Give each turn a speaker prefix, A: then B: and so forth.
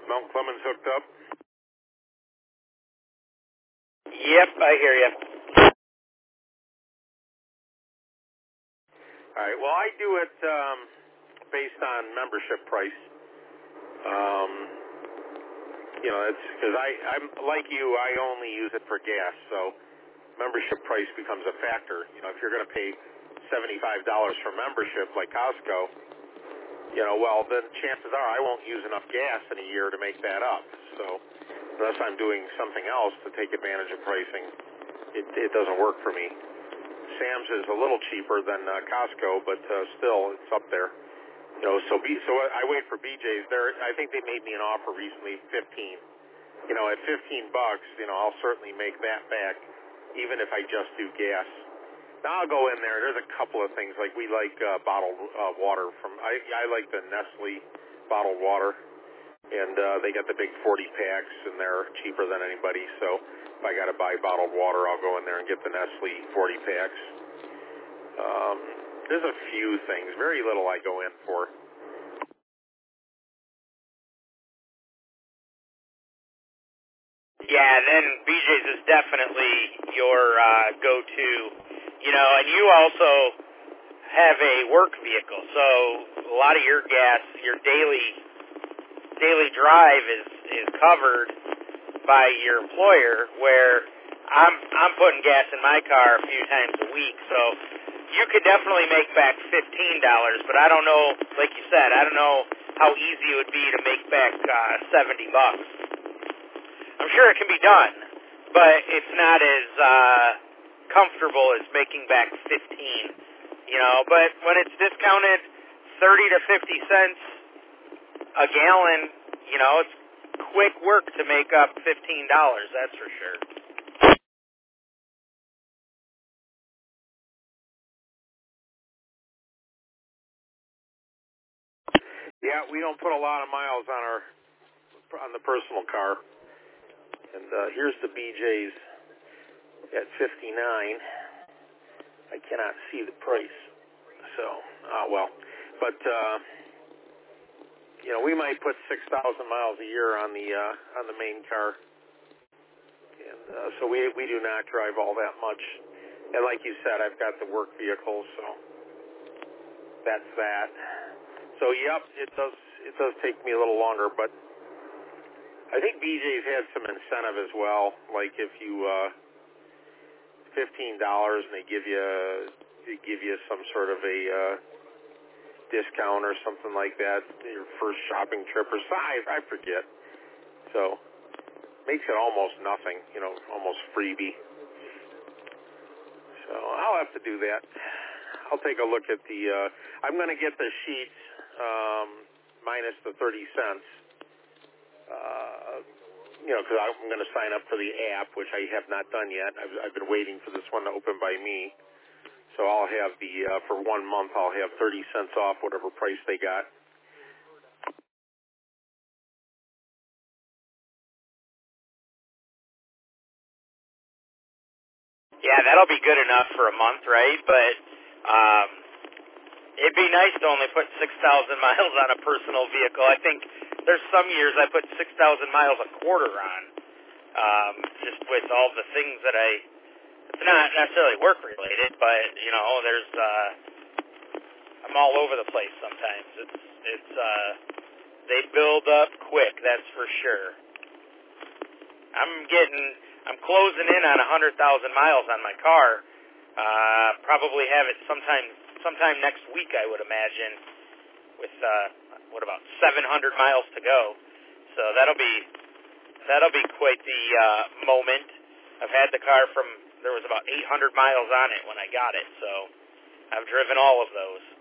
A: Mount Clemens hooked up?
B: Yep, I hear you.
A: All right. Well, I do it based on membership price. It's because I'm like you. I only use it for gas, so membership price becomes a factor. If you're going to pay $75 for membership like Costco, well, then chances are I won't use enough gas in a year to make that up. So unless I'm doing something else to take advantage of pricing, it doesn't work for me. Sam's is a little cheaper than Costco, but still it's up there. So I wait for BJ's. I think they made me an offer recently, 15. At $15, I'll certainly make that back, even if I just do gas. Now I'll go in there. There's a couple of things like we like bottled water from. I like the Nestle bottled water, and they got the big 40 packs, and they're cheaper than anybody. So if I got to buy bottled water, I'll go in there and get the Nestle 40 packs. There's a few things, very little I go in for.
B: Yeah, then BJ's is definitely your go-to. And you also have a work vehicle, so a lot of your gas, your daily drive is covered by your employer, where I'm putting gas in my car a few times a week, so you could definitely make back $15, but I don't know, like you said, I don't know how easy it would be to make back $70. I'm sure it can be done, but it's not as comfortable as making back 15. But when it's discounted 30 to 50 cents a gallon, it's quick work to make up $15, that's for sure.
A: Yeah, we don't put a lot of miles on the personal car. And here's the BJ's at 59. I cannot see the price. So, but we might put 6,000 miles a year on the main car, and so we do not drive all that much. And like you said, I've got the work vehicle, so that's that. So yep, it does take me a little longer, but I think BJ's had some incentive as well. Like if you $15 and they give you some sort of a discount or something like that, your first shopping trip or something, I forget. So makes it almost nothing, almost freebie. So I'll have to do that. I'll take a look at I'm going to get the sheets minus the 30 cents. Because I'm going to sign up for the app, which I have not done yet. I've been waiting for this one to open by me. So I'll have for 1 month, I'll have 30 cents off whatever price they got.
B: Yeah, that'll be good enough for a month, right? But it'd be nice to only put 6,000 miles on a personal vehicle. I think there's some years I put 6,000 miles a quarter on, just with all the things that it's not necessarily work related, but there's I'm all over the place sometimes. It's they build up quick, that's for sure. I'm closing in on 100,000 miles on my car. Probably have it sometime next week, I would imagine, with about 700 miles to go. So that'll be quite the moment. I've had the car there was about 800 miles on it when I got it, so I've driven all of those.